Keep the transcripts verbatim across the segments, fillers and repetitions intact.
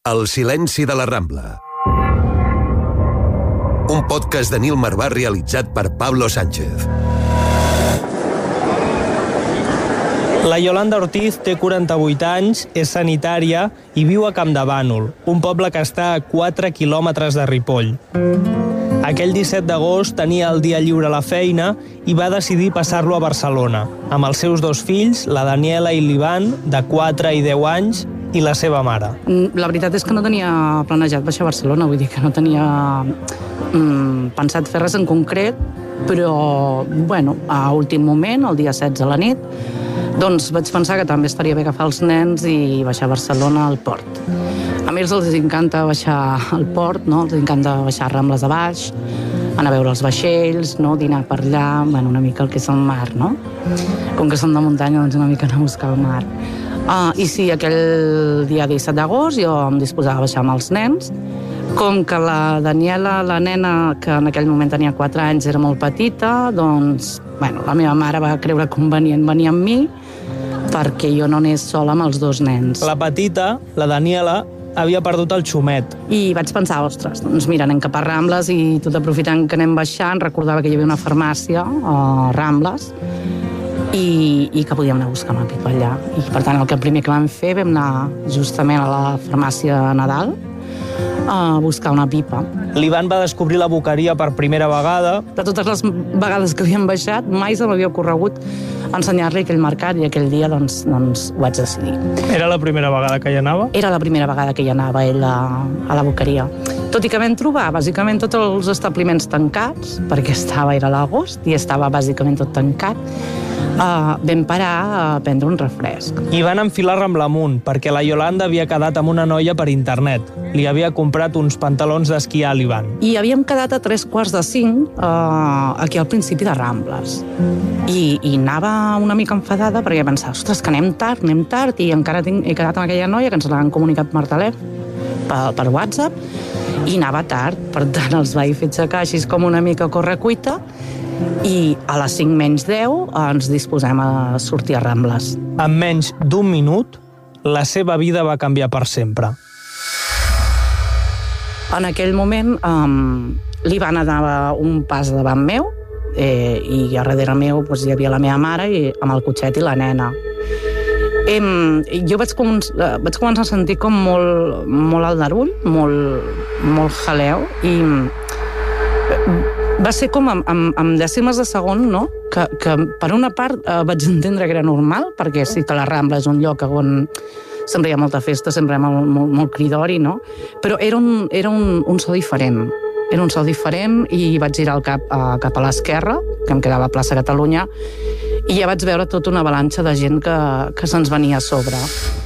El silenci de la Rambla. Un podcast de Nil Marvà realitzat per Pablo Sánchez. La Yolanda Ortiz té quaranta-vuit anys, és sanitària i viu a Campdevànol, un poble que està a quatre quilòmetres de Ripoll. Aquell disset d'agost tenia el dia lliure a la feina i va decidir passar-lo a Barcelona, amb els seus dos fills, la Daniela i l'Ivan, de quatre i deu anys, i la seva mare. La veritat és que no tenia planejat baixar a Barcelona, vull dir que no tenia mm, pensat fer res en concret, però, bueno, a últim moment, el dia setze a la nit, doncs vaig pensar que també estaria bé agafar els nens i baixar a Barcelona al port. A mi els encanta baixar al port, no? Els encanta baixar Rambles a baix, anar a veure els vaixells, no? Dinar per allà, bueno, una mica el que és el mar, no? Com que som de muntanya, doncs una mica anar a buscar el mar. Uh, I sí, aquell dia disset d'agost jo em disposava a baixar amb els nens. Com que la Daniela, la nena, que en aquell moment tenia quatre anys, era molt petita, doncs, bueno, la meva mare va creure convenient venir amb mi perquè jo no anés sola amb els dos nens. La petita, la Daniela, havia perdut el xumet. I vaig pensar, ostres, doncs mira, anem cap a Rambles i tot aprofitant que anem baixant, recordava que hi havia una farmàcia a Rambles i, i que podíem anar a buscar una pipa allà. I per tant, el que primer que vam fer, vam anar justament a la farmàcia Nadal a buscar una pipa. L'Ivan va descobrir la boqueria per primera vegada. De totes les vegades que havíem baixat, mai se m'havia ocorregut ensenyar-li aquell mercat i aquell dia doncs, doncs ho vaig decidir. Era la primera vegada que hi anava? Era la primera vegada que hi anava ell a, a la boqueria. Tot i que vam trobar bàsicament tots els establiments tancats, perquè estava, era l'agost, i estava bàsicament tot tancat, uh, vam parar a prendre un refresc. I van enfilar Ramblamunt, perquè la Yolanda havia quedat amb una noia per internet. Li havia comprat uns pantalons d'esquiar a l'Ivan. I havíem quedat a tres quarts de cinc uh, aquí al principi de Rambles. I, i anava una mica enfadada perquè pensava, ostres, que anem tard, anem tard, i encara tinc, he quedat amb aquella noia que ens l'han comunicat per telèfon, per, per WhatsApp, i anava tard, per tant els vaig fer aixecar així com una mica a correcuita i a les cinc menys deu ens disposem a sortir a Rambles. En menys d'un minut, la seva vida va canviar per sempre. En aquell moment um, l'Ivan anava un pas davant meu eh, i a darrere meu doncs, hi havia la meva mare i, amb el cotxet i la nena. Em, jo vaig, com, vaig començar a sentir com molt, molt aldarull, molt, molt jaleu, i va ser com amb, amb, amb dècimes de segon, no? que, que per una part eh, vaig entendre que era normal, perquè sí que la Rambla és un lloc on sempre hi ha molta festa, sempre hi ha molt, molt, molt cridori, no? Però era un, era un, un so diferent. Era un so diferent i vaig girar el cap, uh, cap a l'esquerra, que em quedava a plaça Catalunya, i ja vaig veure tota una avalanxa de gent que, que se'ns venia a sobre.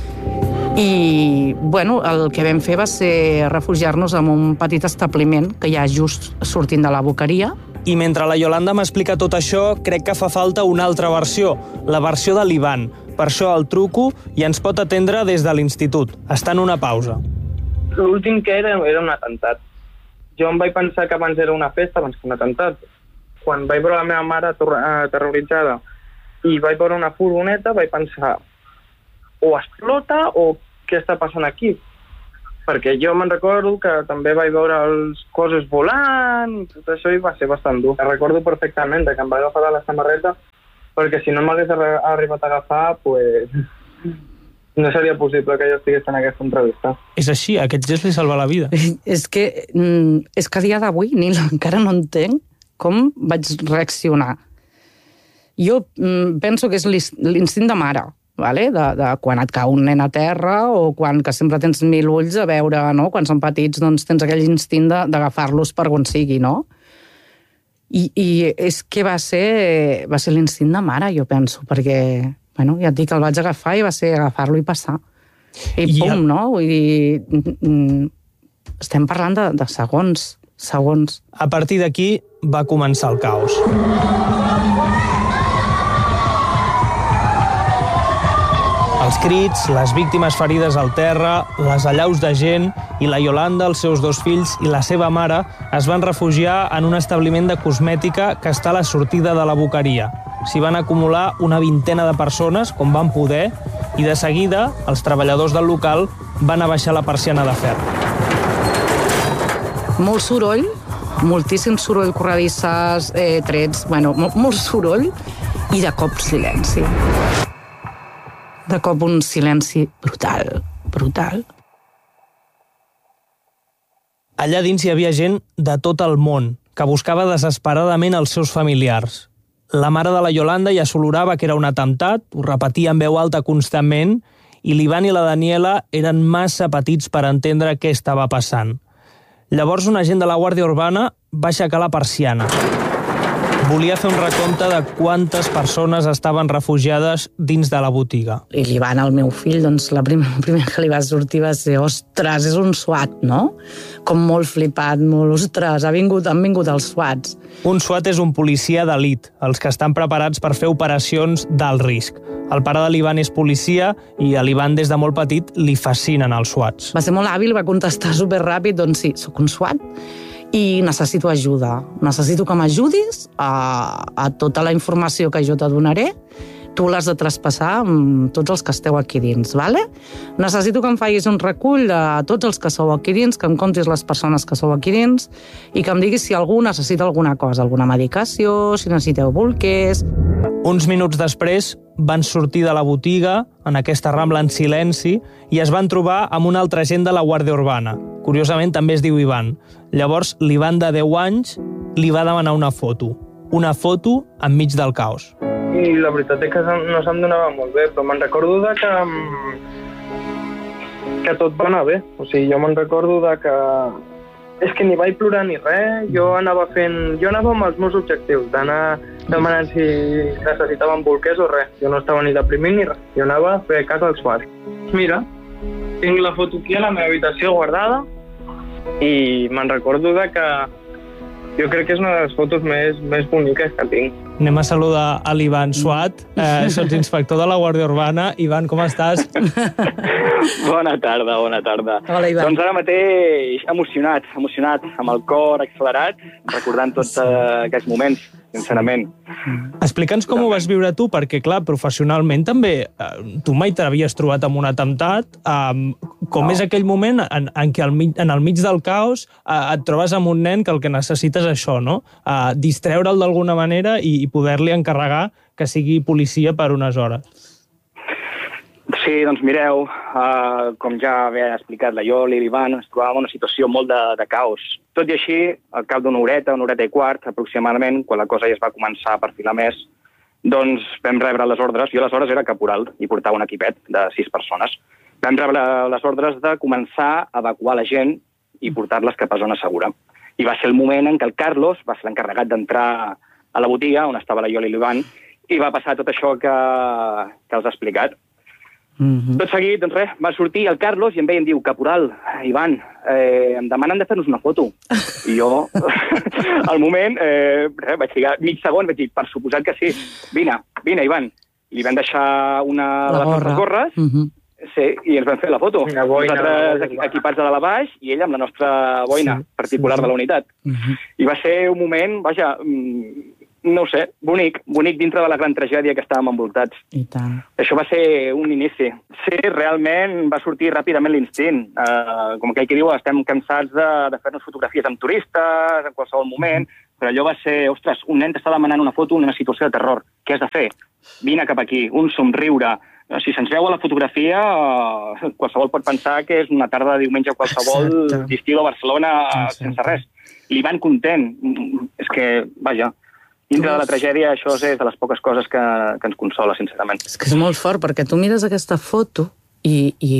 I, bueno, el que vam fer va ser refugiar-nos en un petit establiment que hi ha just sortint de la boqueria. I mentre la Yolanda m'explica tot això, crec que fa falta una altra versió, la versió de l'Ivan. Per això el truco i ens pot atendre des de l'institut. Està en una pausa. L'últim que era era un atemptat. Jo em vaig pensar que abans era una festa, abans que un atemptat. Quan vaig veure la meva mare terroritzada i vaig veure una furgoneta, vaig pensar o explota o què està passant aquí? Perquè jo me'n recordo que també vaig veure els coses volant i tot això i va ser bastant dur. Recordo perfectament que em va agafar de la samarreta perquè si no m'hagués arribat a agafar, pues, no seria possible que jo estigués en aquesta entrevista. És així, aquest gest li salva la vida. És que, és que a dia d'avui ni encara no entenc com vaig reaccionar. Jo penso que és l'instint de mare, vale? de, de quan et cau un nen a terra o quan que sempre tens mil ulls a veure, no? Quan són petits doncs tens aquell instint d'agafar-los per on sigui, no? I, i és que va ser, va ser l'instint de mare, jo penso, perquè, bueno, ja et dic, el vaig agafar i va ser agafar-lo i passar. I, I pum, el... no? Vull dir, estem parlant de, de segons, segons. A partir d'aquí va començar el caos. Els crits, les víctimes ferides al terra, les allaus de gent i la Yolanda, els seus dos fills i la seva mare es van refugiar en un establiment de cosmètica que està a la sortida de la boqueria. S'hi van acumular una vintena de persones, com van poder, i de seguida els treballadors del local van abaixar la persiana de ferro. Molt soroll, moltíssim soroll, corredisses, eh, trets, bueno, molt, molt soroll i de cop silenci. De cop un silenci brutal, brutal. Allà dins hi havia gent de tot el món que buscava desesperadament els seus familiars. La mare de la Yolanda ja s'olorava que era un atemptat, ho repetia en veu alta constantment, i l'Ivan i la Daniela eren massa petits per entendre què estava passant. Llavors un agent de la Guàrdia Urbana va aixecar la persiana. Volia fer un recompte de quantes persones estaven refugiades dins de la botiga. I l'Ivan, el meu fill, doncs la primera, primer que li va sortir va ser ostres, és un SWAT, no? Com molt flipat, molt, ostres, ha vingut, han vingut els SWATs. Un SWAT és un policia d'elit, els que estan preparats per fer operacions d'alt risc. El pare de l'Ivan és policia i a l'Ivan des de molt petit li fascinen els SWATs. Va ser molt hàbil, va contestar superràpid, doncs sí, sóc un SWAT i necessito ajuda. Necessito que m'ajudis a, a tota la informació que jo te donaré. Tu l'has de traspassar amb tots els que esteu aquí dins, vale? Necessito que em facis un recull de tots els que sou aquí dins, que em comptis les persones que sou aquí dins i que em diguis si algú necessita alguna cosa, alguna medicació, si necessiteu bolquers. Uns minuts després van sortir de la botiga, en aquesta rambla en silenci, i es van trobar amb un altre agent de la Guàrdia Urbana. Curiosament també es diu Ivan. Llavors l'Ivan de deu anys li va demanar una foto. Una foto enmig del caos. I la veritat és que no se'm donava molt bé, però me'n recordo de que, que tot va anar bé. O sigui, jo me'n recordo de que és que ni vaig plorar ni res, jo anava fent... Jo anava amb els meus objectius, d'anar demanant si necessitaven bolquers o res. Jo no estava ni deprimint ni res, jo anava a fer cas als SWAT. Mira, tinc la foto aquí a la meva habitació guardada i me'n recordo de que jo crec que és una de les fotos més, més boniques que tinc. Anem a saludar a l'Ivan SWAT, eh, sotsinspector de la Guàrdia Urbana. Ivan, com estàs? Bona tarda, bona tarda. Hola, Ivan. Doncs ara mateix emocionat, emocionat, amb el cor accelerat, recordant tots eh, aquests moments, sincerament. Explica'ns com ho vas viure tu, perquè, clar, professionalment també, eh, tu mai t'havies trobat amb un atemptat, eh, com no. És aquell moment en, en què al mig, en el mig del caos eh, et trobes amb un nen que el que necessites és això, no? Eh, distreure'l d'alguna manera i, i poder-li encarregar que sigui policia per unes hores. Sí, doncs mireu, uh, com ja havia explicat la Ioli i l'Ivan, ens trobàvem en una situació molt de, de caos. Tot i així, al cap d'una horeta, una horeta i quart, aproximadament, quan la cosa ja es va començar a perfilar més, doncs vam rebre les ordres. Jo aleshores era caporal i portava un equipet de sis persones. Vam rebre les ordres de començar a evacuar la gent i portar-les cap a zona segura. I va ser el moment en què el Carlos va ser l'encarregat d'entrar a la botiga, on estava la Ioli i l'Ivan, i va passar tot això que, que els ha explicat. Mm-hmm. Tot seguit, doncs res, va sortir el Carlos i em veia i em diu, caporal, Ivan, eh, em demanen de fer-nos una foto. I jo, al moment, eh, res, vaig ficar mig segon, vaig dir, per suposat que sí, vine, vine, Ivan. I li vam deixar una de les nostres gorres, mm-hmm. Sí, i ens vam fer la foto. Una boina, nosaltres boina. Equipats de dalt a baix i ell amb la nostra boina sí, particular sí, sí. de la unitat. Uh-huh. I va ser un moment, vaja, no ho sé, bonic, bonic dintre de la gran tragèdia que estàvem envoltats. I tant. Això va ser un inici. Sí, realment va sortir ràpidament l'instint. Uh, com aquell que diu, estem cansats de, de fer-nos fotografies amb turistes en qualsevol moment, uh-huh. però allò va ser, ostres, un nen t'està demanant una foto en una situació de terror. Què has de fer? Vine cap aquí, un somriure. Si se'ns veu a la fotografia, eh, qualsevol pot pensar que és una tarda de diumenge qualsevol d'estiu a Barcelona Exacte. Sense res. L'Ivan content. És que, vaja, dintre de la tragèdia això és de les poques coses que, que ens consola, sincerament. És que és molt fort, perquè tu mires aquesta foto i, i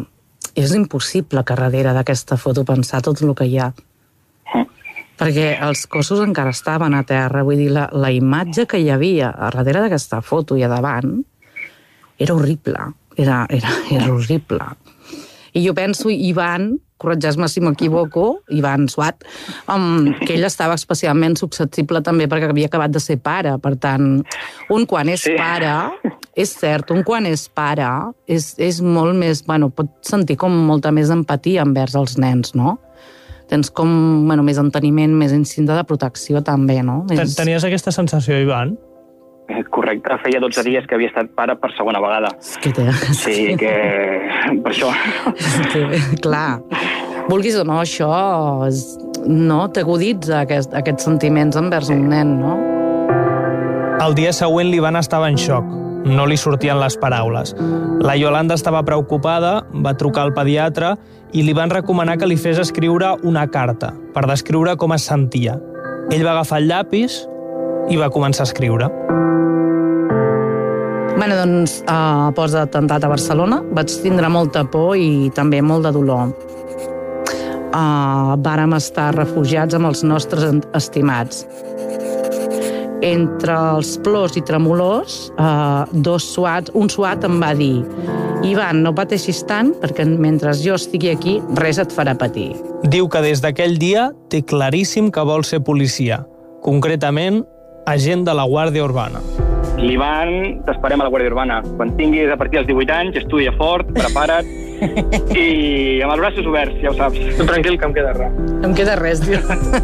és impossible que darrere d'aquesta foto pensar tot el que hi ha. Mm. Perquè els cossos encara estaven a terra. Vull dir, la, la imatge que hi havia a darrere d'aquesta foto i a davant era horrible, era, era, era horrible. I jo penso, Ivan, corregeix-me si m'equivoco, Ivan SWAT, um, que ell estava especialment susceptible també perquè havia acabat de ser pare. Per tant, un quan és sí. pare, és cert, un quan és pare, és, és molt més, bueno, pot sentir com molta més empatia envers els nens, no? Tens com, bueno, més enteniment, més instinte de protecció també, no? Tenies aquesta sensació, Ivan? Correcte, feia dotze dies que havia estat pare per segona vegada. És que té... Sí, que... per això... És que, clar, vulguis o no, això és... no t'aguditza aquest, aquests sentiments envers un nen, no? El dia següent l'Ivan estava en xoc. No li sortien les paraules. La Yolanda estava preocupada, va trucar al pediatre i li van recomanar que li fes escriure una carta per descriure com es sentia. Ell va agafar el llapis i va començar a escriure. Bé, doncs, a pos d'atemptat a Barcelona vaig tindre molta por i també molt de dolor. Uh, vàrem estar refugiats amb els nostres estimats. Entre els plors i tremolors, uh, dos suats, un suat em va dir: Ivan, no pateixis tant, perquè mentre jo estigui aquí, res et farà patir. Diu que des d'aquell dia té claríssim que vol ser policia, concretament agent de la Guàrdia Urbana. L'Ivan, t'esperem a la Guàrdia Urbana. Quan tinguis a partir dels divuit anys, estudia fort, prepara't i amb els braços oberts, ja ho saps. Tu tranquil, que em queda res. Em queda res, tio.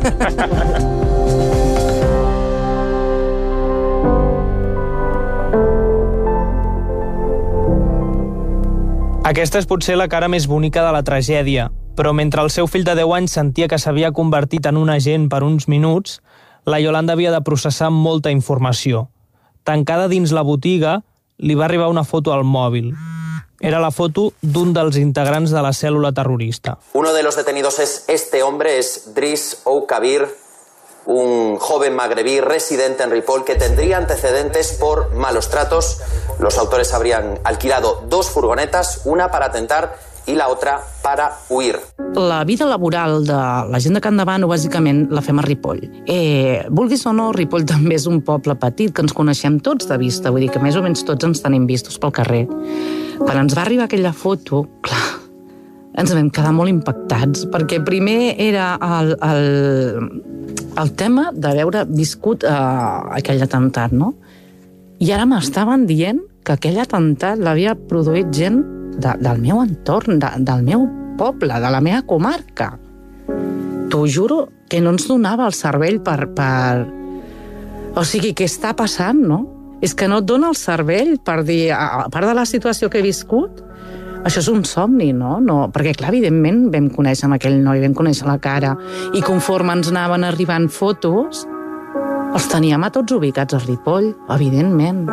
Aquesta és potser la cara més bonica de la tragèdia, però mentre el seu fill de deu anys sentia que s'havia convertit en un agent per uns minuts, la Yolanda havia de processar molta informació. Tancada dins la botiga, li va arribar una foto al mòbil. Era la foto d'un dels integrants de la cèl·lula terrorista. Uno de los detenidos es este hombre, es Driss Oukabir, un joven magrebí residente en Ripoll que tendría antecedentes por malos tratos. Los autores habrían alquilado dos furgonetas, una para atentar i la otra para huir. La vida laboral de la gent de Can Davano, bàsicament, la fem a Ripoll. Eh, vulguis o no, Ripoll també és un poble petit, que ens coneixem tots de vista, vull dir que més o menys tots ens tenim vistos pel carrer. Quan ens va arribar aquella foto, clar, ens vam quedar molt impactats, perquè primer era el, el, el tema d'haver viscut eh, aquell atemptat, no? I ara m'estaven dient que aquell atemptat l'havia produït gent de, del meu entorn, de, del meu poble, de la meva comarca. T'ho juro que no ens donava el cervell per, per... O sigui, què està passant, no? És que no et dona el cervell per dir, a part de la situació que he viscut, això és un somni, no? no perquè, clar, evidentment vam conèixer amb aquell noi, vam conèixer la cara, i conforme ens anaven arribant fotos, els teníem a tots ubicats a Ripoll, evidentment.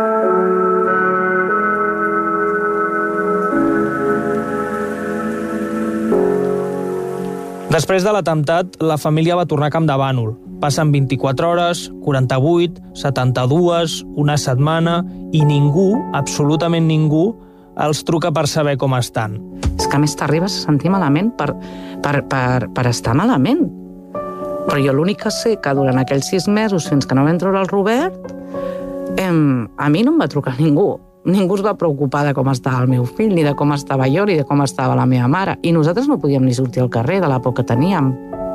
Després de l'atemptat, la família va tornar a Camp de Bànol. Passen vint-i-quatre hores, quaranta-vuit, setanta-dues, una setmana, i ningú, absolutament ningú, els truca per saber com estan. És que a més t'arribes a sentir malament per, per, per, per estar malament. Però jo l'únic que sé que durant aquells sis mesos, fins que no vam treure el Robert, em, a mi no em va trucar ningú. Ningú es va preocupar de com estava el meu fill, ni de com estava jo, ni de com estava la meva mare. I nosaltres no podíem ni sortir al carrer de la por que teníem.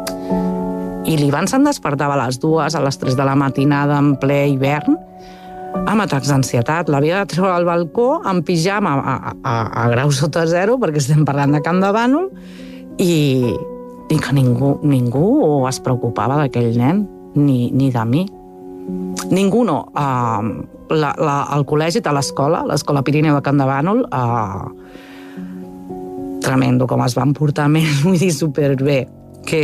I l'Ivan se'n despertava a les dues, a les tres de la matinada, en ple hivern, amb atacs d'ansietat. L'havia de treure al balcó, en pijama, a, a, a grau sota zero, perquè estem parlant de Camp de Bànol, i, i que ningú, ningú es preocupava d'aquell nen, ni, ni de mi. Ningú no. Uh, la, la, el col·legi de l'escola, l'escola Pirineu de Camp de Bànol, uh, tremendo com es van portar més, vull dir, superbé. Que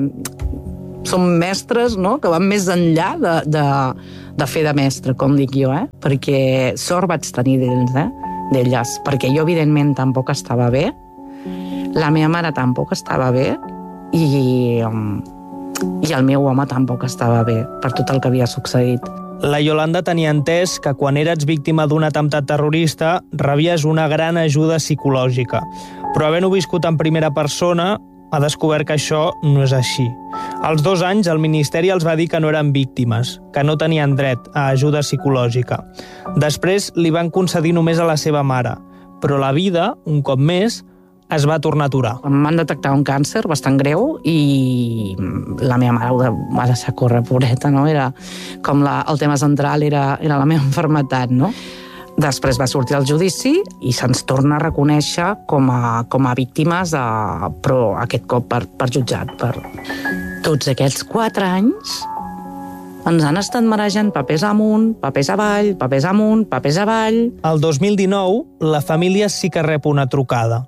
són mestres, no?, que van més enllà de, de, de fer de mestre, com dic jo, eh? Perquè sort vaig tenir d'ells, eh? d'elles, perquè jo, evidentment, tampoc estava bé, la meva mare tampoc estava bé, i... Um, i el meu home tampoc estava bé per tot el que havia succeït. La Yolanda tenia entès que quan eres víctima d'un atemptat terrorista rebies una gran ajuda psicològica, però havent-ho viscut en primera persona ha descobert que això no és així. Als dos anys el Ministeri els va dir que no eren víctimes, que no tenien dret a ajuda psicològica. Després li van concedir només a la seva mare, però la vida, un cop més, es va tornar a aturar. Em van detectar un càncer bastant greu i la meva mare va deixar córrer, pobreta, no? Era com la, el tema central era, era la meva malaltia, no? Després va sortir el judici i se'ns torna a reconèixer com a, com a víctimes, a, però aquest cop per, per jutjat. Per tots aquests quatre anys Ens han estat marejant papers amunt, papers avall, papers amunt, papers avall... El dos mil dinou, la família sí que rep una trucada.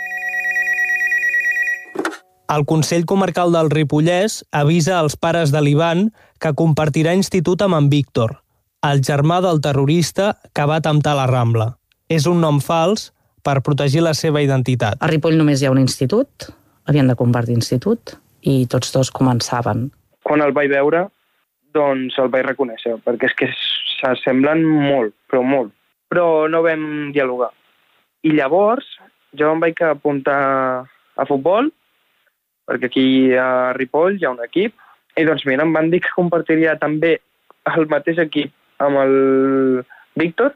El Consell Comarcal del Ripollès avisa als pares de l'Ivan que compartirà institut amb en Víctor, el germà del terrorista que va atemptar a la Rambla. És un nom fals per protegir la seva identitat. A Ripoll només hi ha un institut, havien de compartir institut, i tots dos començaven. Quan el vaig veure, doncs el vaig reconèixer, perquè és que s'assemblen molt, però molt. Però no vam dialogar. I llavors jo em vaig apuntar a futbol, perquè aquí a Ripoll hi ha un equip, i doncs mira, em van dir que compartiria també el mateix equip amb el Víctor,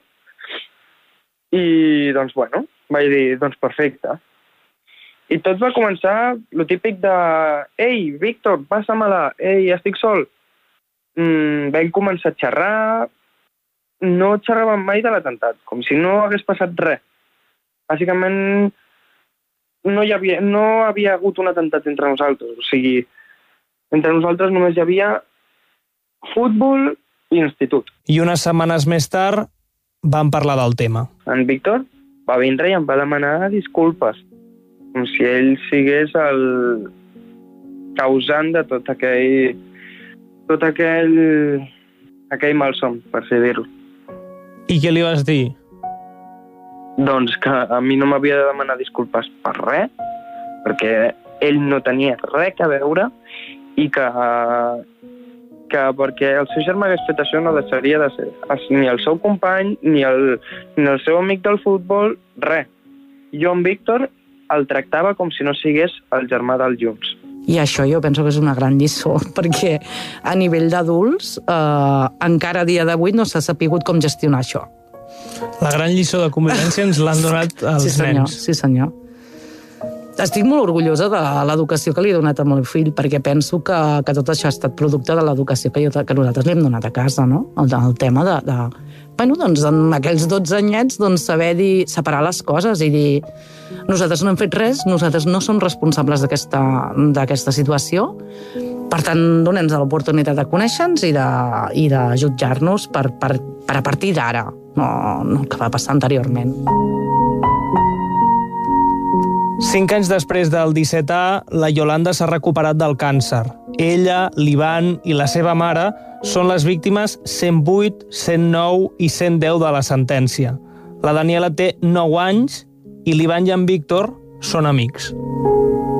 i doncs bueno, vaig dir, doncs perfecte. I tot va començar lo típic de «Ei, Víctor, passa-me-la, ei, estic sol». Mm, vam començar a xerrar, no xerràvem mai de l'atemptat, com si no hagués passat res. Bàsicament, no hi havia, no havia hagut un atemptat entre nosaltres, o sigui, entre nosaltres només hi havia futbol i institut. I unes setmanes més tard van parlar del tema. En Víctor va vindre i em va demanar disculpes, com si ell sigués el causant de tot aquell, tot aquell, aquell malson, per així dir-ho. I què li vas dir? Doncs que a mi no m'havia de demanar disculpes per res, perquè ell no tenia res a veure i que, que perquè el seu germà hagués fet això no deixaria de ser ni el seu company, ni el, ni el seu amic del futbol, res. Jo en Víctor el tractava com si no sigués el germà del Junts. I això jo penso que és una gran lliçó, perquè a nivell d'adults eh, encara a dia d'avui no s'ha sapigut com gestionar això. La gran lliçó de convivència ens l'han donat els sí, senyor, nens. Sí, senyor. Estic molt orgullosa de l'educació que li he donat al meu fill, perquè penso que, que tot això ha estat producte de l'educació que, jo, que nosaltres li hem donat a casa, no? El, el tema de, de... Bueno, doncs, en aquells dotze anyets, doncs, saber dir, separar les coses i dir nosaltres no hem fet res, nosaltres no som responsables d'aquesta d'aquesta situació, per tant, donem-nos l'oportunitat de conèixer-nos i de, i de jutjar-nos per, per, per a partir d'ara, no, no el que va passar anteriorment. Cinc anys després del disset A, la Iolanda s'ha recuperat del càncer. Ella, l'Ivan i la seva mare són les víctimes cent vuit, cent nou i cent deu de la sentència. La Daniela té nou anys i l'Ivan i en Víctor són amics.